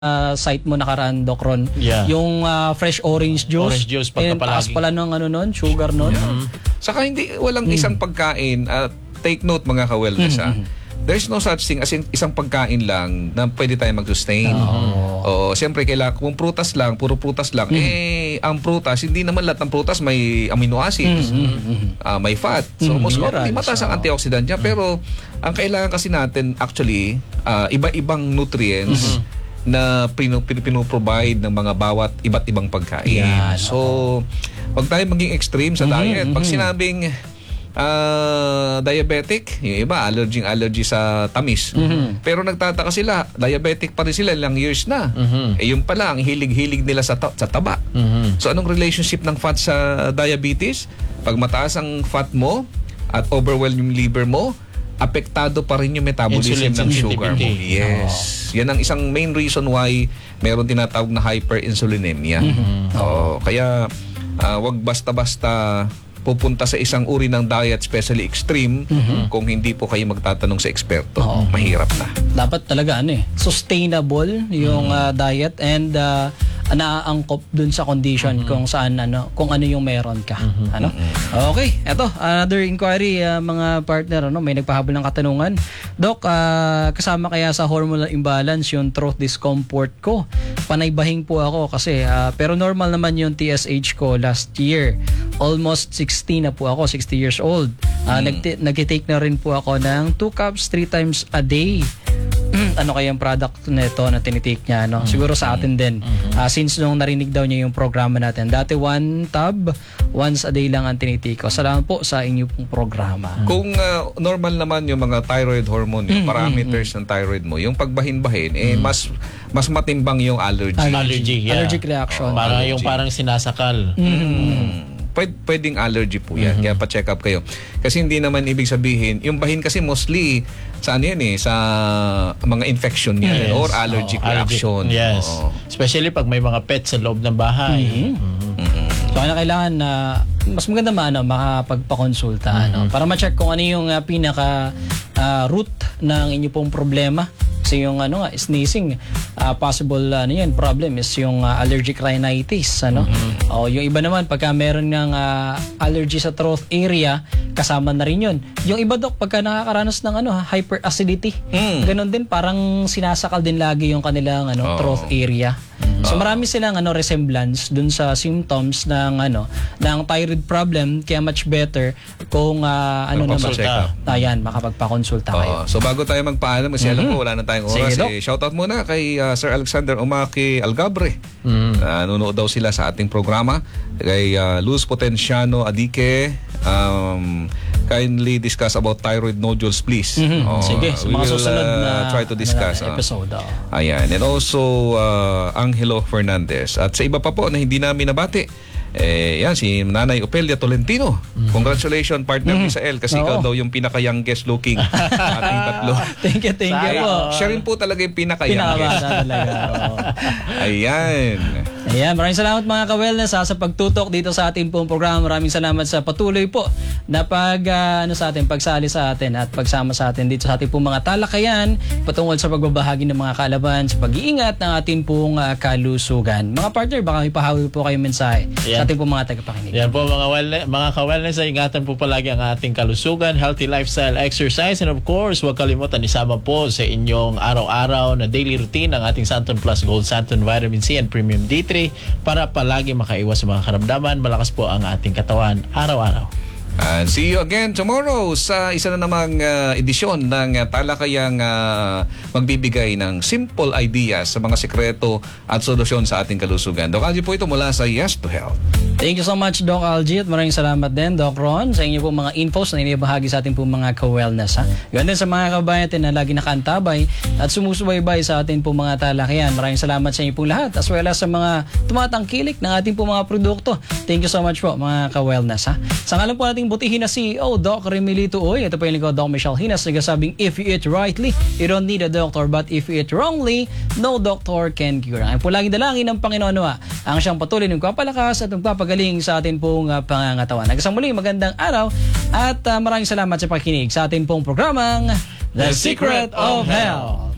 site mo nakaraan, Doc Ron. Yeah. Yung fresh orange juice. Orange juice And taas pagkapalagi. pala ng ano nun, sugar nun. Saka walang isang pagkain, take note mga ka-wellness there's no such thing as isang pagkain lang na pwede tayo mag-sustain. Oo, siyempre kailangan kung prutas lang, puro prutas lang, ang prutas, hindi naman lahat ng prutas may amino acids, may fat. So most commonly mataas ang antioxidant niya, pero ang kailangan kasi natin actually iba-ibang nutrients na pinoprovide ng mga bawat iba't ibang pagkain. Yan, so wag tayo maging extreme sa diet. Pag sinabing diabetic, yung iba allergy sa tamis. Pero nagtataka sila, diabetic pa rin sila ilang years na. Eh yung pala ang hilig-hilig nila sa taba. So anong relationship ng fat sa diabetes? Pag mataas ang fat mo at overwhelm yung liver mo, apektado pa rin yung metabolism ng sugar mo. Yes. Yan ang isang main reason why meron tinatawag na hyperinsulinemia. Kaya wag basta-basta pupunta sa isang uri ng diet, especially extreme, kung hindi po kayo magtatanong sa eksperto. Mahirap na. Dapat talaga sustainable yung diet and naaangkop dun sa condition kung saan kung ano yung meron ka. Okay, eto another inquiry, mga partner, may nagpahabol ng katanungan. Doc, kasama kaya sa hormonal imbalance yung throat discomfort ko? Panaybahing po ako kasi pero normal naman yung TSH ko last year. Almost 60 na po ako, 60 years old. Nagtitake na rin po ako ng 2 cups 3 times a day. Ano kaya yung product nito na tinitake niya, siguro sa atin din. Since nung narinig daw niya yung programa natin, dati 1 tub once a day lang ang tinitake ko. Salamat po sa inyo pong programa. Kung normal naman yung mga thyroid hormone, yung parameters ng thyroid mo, yung pagbahin-bahin, mas matimbang yung allergy. Allergic reaction. Parang sinasakal. Pwedeng allergy po yan. Kaya pa-check up kayo. Kasi hindi naman ibig sabihin, yung bahin kasi mostly sa sa mga infection yan or allergic reaction. Yes. Especially pag may mga pets sa loob ng bahay. So kailangan na mas maganda makapagpakonsulta para ma-check kung ano yung pinaka root ng inyo pong problema. Kasi yung sneezing, possible problem is yung allergic rhinitis, o yung iba naman pagka meron ng allergy sa throat area, kasama na rin yun. Yung iba, Dok, pagka nakakaranas ng hyperacidity, ganun din, parang sinasakal din lagi yung kanilang throat area. So marami silang resemblance dun sa symptoms ng thyroid problem, kaya much better kung makapagpakonsulta kayo. So bago tayo magpaalam, kasi alam ko wala na tayong oras. Shoutout muna kay Sir Alexander Umaki Algabre. Nunood daw sila sa ating programa. Kay Luz Potenciano Adike, kindly discuss about thyroid nodules, please. Sige, sa mga susunod na try to discuss episode. Ayan. And also Angelo Fernandez. At sa iba pa po na hindi namin nabati, yan si Nanay Opelia Tolentino. Congratulations, partner Misael, kasi ikaw daw yung pinaka-youngest looking ating tatlo. Thank you po. Siya rin po talaga yung pinaka-youngest. Ayan. Maraming salamat mga ka-wellness sa pagtutok dito sa ating pong programa. Maraming salamat sa patuloy po na pagsali sa atin at pagsama sa atin dito sa ating pong mga talakayan patungkol sa pagbabahagi ng mga kaalaman, sa pag-iingat ng ating pong kalusugan. Mga partner, baka may pahawil po kayo mensahe sa ating pong mga tagapakinig. Yan po mga ka-wellness, ingatan po palagi ang ating kalusugan, healthy lifestyle, exercise, and of course, huwag kalimutan isama po sa inyong araw-araw na daily routine ang ating Santon Plus Gold, Santon Vitamin C and Premium D3 para palagi makaiwas sa mga karamdaman, malakas po ang ating katawan araw-araw. And see you again tomorrow sa isa na namang edisyon ng talakayang magbibigay ng simple ideas sa mga sekreto at solusyon sa ating kalusugan. Doc Algie po ito mula sa Yes to Health. Thank you so much, Doc Algie, at maraming salamat din, Doc Ron, sa inyo po mga infos na inibahagi sa ating po mga ka-wellness. Ganun din sa mga kabayan natin na lagi nakaantabay at sumusubaybay sa ating po mga talakayan. Maraming salamat sa inyo po lahat, as well as sa mga tumatangkilik ng ating po mga produkto. Thank you so much po, mga ka-wellness. Sa ngalan po nating butihin na CEO, Doc Remilito Uy. Ito po yung lingkod, Doc Michelle Hinas, nagsasabing, if you eat rightly, you don't need a doctor, but if you eat wrongly, no doctor can cure. Ang po laging dalangin ng Panginoon ang siyang patuloy ng magpapalakas at magpapagaling sa atin pong pangangatawan. Hanggang muli, magandang araw at maraming salamat sa pakikinig sa atin pong programang The Secret of Health.